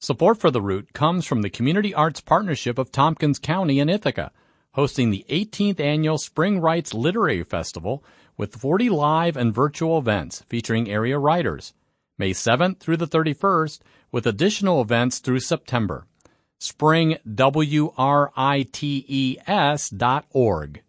Support for the route comes from the Community Arts Partnership of Tompkins County in Ithaca, hosting the 18th Annual Spring Writes Literary Festival with 40 live and virtual events featuring area writers, May 7th through the 31st, with additional events through September. springwrites.org